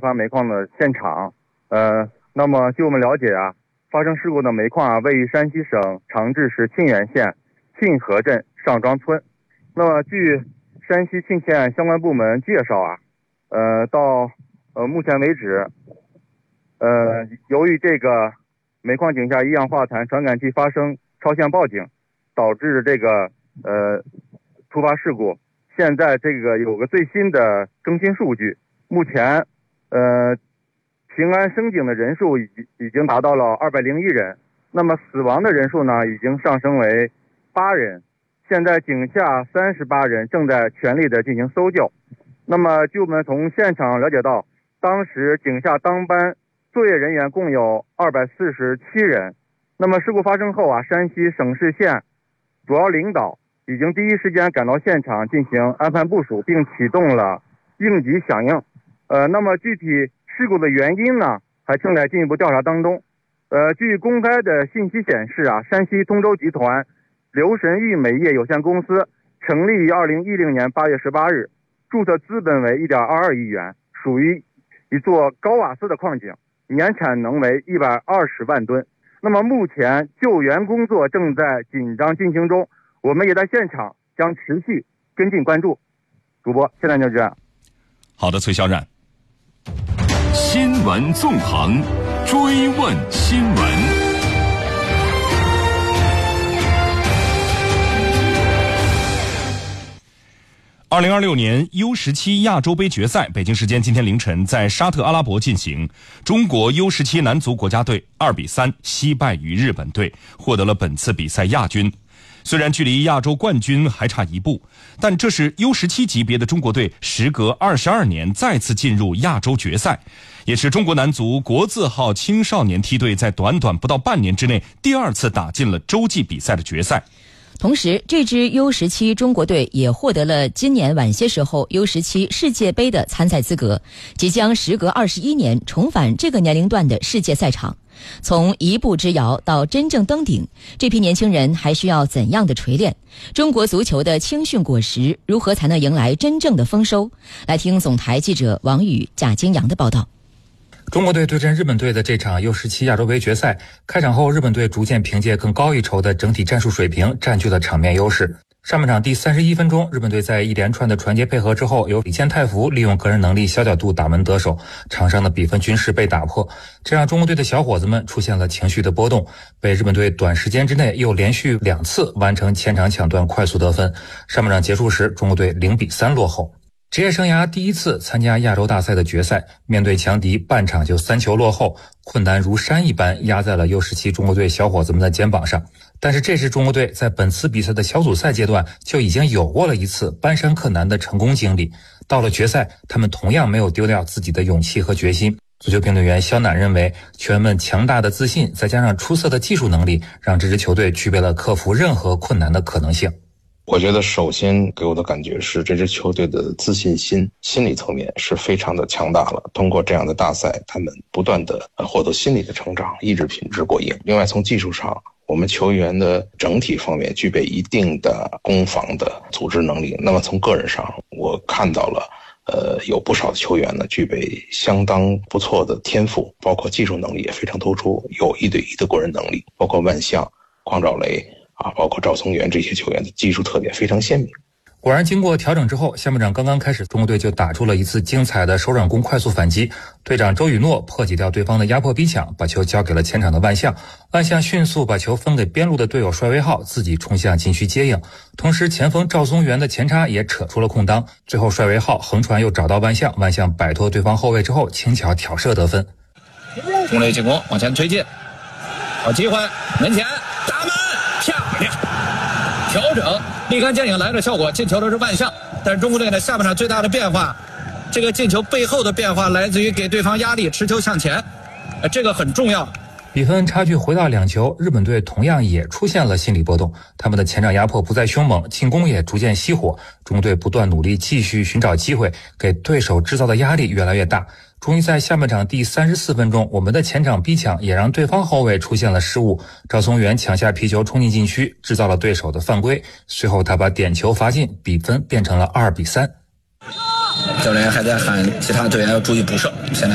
发煤矿的现场。那么据我们了解啊，发生事故的煤矿位于山西省长治市沁源县沁河镇上庄村。那么据山西沁县相关部门介绍啊，到目前为止，由于这个煤矿井下一氧化碳传感器发生超限报警，导致这个突发事故。现在这个有个最新的更新数据，目前平安升井的人数已经达到了201人，那么死亡的人数呢已经上升为8人。现在井下38人正在全力的进行搜救。那么据我们从现场了解到，当时井下当班作业人员共有247人。那么事故发生后啊，山西省市县主要领导已经第一时间赶到现场进行安排部署，并启动了应急响应。那么具体事故的原因呢，还正在进一步调查当中。据公开的信息显示啊，山西通州集团留神玉煤业有限公司成立于2010年8月18日，注册资本为1.22亿元，属于一座高瓦斯的矿井，年产能为120万吨。那么目前救援工作正在紧张进行中，我们也在现场将持续跟进关注。主播，现在就这样。 好的，崔小冉。新闻纵横，追问新闻。2026年 U17 亚洲杯决赛，北京时间今天凌晨在沙特阿拉伯进行。中国 U17 男足国家队2比3惜败于日本队，获得了本次比赛亚军。虽然距离亚洲冠军还差一步，但这是 U17 级别的中国队时隔22年再次进入亚洲决赛，也是中国男足国字号青少年梯队在短短不到半年之内第2次打进了洲际比赛的决赛。 同时，这支 U17 中国队也获得了今年晚些时候 U17 世界杯的参赛资格，即将时隔21年重返这个年龄段的世界赛场。从一步之遥到真正登顶，这批年轻人还需要怎样的锤炼？中国足球的青训果实如何才能迎来真正的丰收？来听总台记者王宇、贾金阳的报道。 中国队对阵日本队的这场 U17 亚洲杯决赛，开场后日本队逐渐凭借更高一筹的整体战术水平占据了场面优势。上半场第31分钟，日本队在一连串的传接配合之后，由李健太福利用个人能力小角度打门得手，场上的比分均势被打破，这让中国队的小伙子们出现了情绪的波动，被日本队短时间之内又连续2次完成前场抢断快速得分。上半场结束时，中国队0比3落后。职业生涯第一次参加亚洲大赛的决赛，面对强敌半场就3球落后，困难如山一般压在了 U17 中国队小伙子们的肩膀上。但是这支中国队在本次比赛的小组赛阶段就已经有过了一次搬山克难的成功经历，到了决赛他们同样没有丢掉自己的勇气和决心。足球评论员肖楠认为，球员们强大的自信再加上出色的技术能力，让这支球队具备了克服任何困难的可能性。 我觉得首先给我的感觉是这支球队的自信心心理层面是非常的强大了，通过这样的大赛他们不断的获得心理的成长，意志品质过硬。另外从技术上，我们球员的整体方面具备一定的攻防的组织能力。那么从个人上，我看到了有不少球员呢具备相当不错的天赋，包括技术能力也非常突出，有1对1的过人能力，包括万象、邝兆雷包括赵松元这些球员的技术特点非常鲜明。 果然经过调整之后，下半场刚刚开始，中国队就打出了一次精彩的手软攻快速反击。队长周雨诺破解掉对方的压迫逼抢，把球交给了前场的万象。万象迅速把球分给边路的队友帅威浩，自己冲向禁区接应。同时前锋赵松元的前插也扯出了空当，最后帅威浩横传又找到万象，万象摆脱对方后卫之后轻巧挑射得分。 中队进攻往前推进，好机会，门前打门，漂亮，调整立竿见影来的效果，进球的是万象。但是中国队呢，下半场最大的变化，这个进球背后的变化来自于给对方压力，持球向前，这个很重要。 比分差距回到2球，日本队同样也出现了心理波动，他们的前场压迫不再凶猛，进攻也逐渐熄火。中国队不断努力继续寻找机会，给对手制造的压力越来越大。终于在下半场第34分钟，我们的前场逼抢也让对方后卫出现了失误，赵松元抢下皮球冲进禁区，制造了对手的犯规，随后他把点球罚进，比分变成了2比3。 教练还在喊其他队员要注意补射，现在